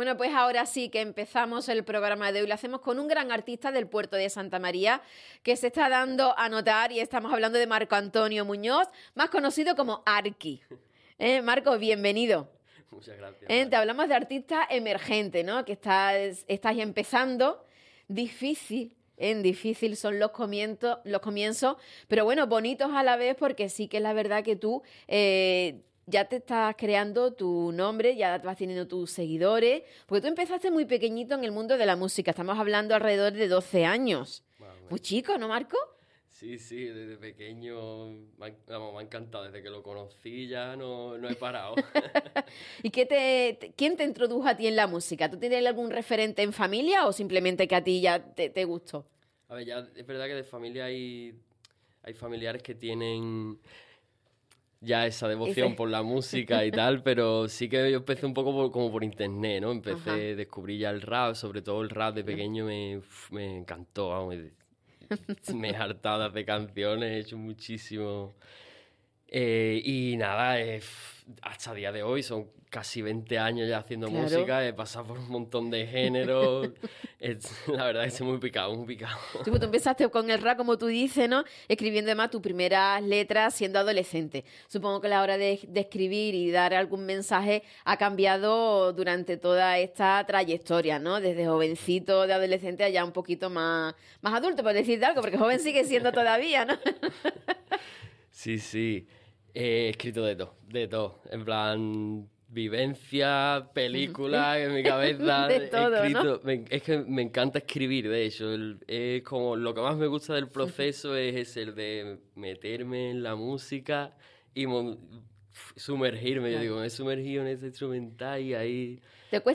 Bueno, pues ahora sí que empezamos el programa de hoy. Lo hacemos con un gran artista del puerto de Santa María que se está dando a notar y estamos hablando de Marco Antonio Muñoz, más conocido como Arqui. Marco, bienvenido. Muchas gracias. Te hablamos de artista emergente, ¿no? Que estás empezando. Difícil son los comienzos, pero bueno, bonitos a la vez porque sí que es la verdad que tú ya te estás creando tu nombre, ya vas teniendo tus seguidores, porque tú empezaste muy pequeñito en el mundo de la música, estamos hablando alrededor de 12 años. Muy chico, ¿no, Marco? Sí, desde pequeño me ha encantado, desde que lo conocí ya no he parado. ¿Y quién te introdujo a ti en la música? ¿Tú tienes algún referente en familia o simplemente que a ti ya te gustó? A ver, ya es verdad que de familia hay familiares que tienen ya esa devoción por la música y tal, pero sí que yo empecé un poco como por internet, ¿no? Empecé a descubrir ya el rap, sobre todo el rap de pequeño me encantó, vamos, me he hartado de canciones, he hecho muchísimo. Y nada, hasta el día de hoy son casi 20 años ya haciendo música, he pasado por un montón de géneros. La verdad es que estoy muy picado. Sí, pues tú empezaste con el rap, como tú dices, ¿no? Escribiendo además tus primeras letras siendo adolescente. Supongo que la hora de escribir y dar algún mensaje ha cambiado durante toda esta trayectoria, ¿no? Desde jovencito, de adolescente, a ya un poquito más adulto, por decirte algo, porque joven sigue siendo todavía, ¿no? Sí. He escrito de todo. En plan, vivencia, películas en mi cabeza. De todo, he escrito, ¿no? Es que me encanta escribir, de hecho. Es como lo que más me gusta del proceso es el de meterme en la música y sumergirme. Yo digo, me he sumergido en ese instrumental y ahí... ¿Te cuesta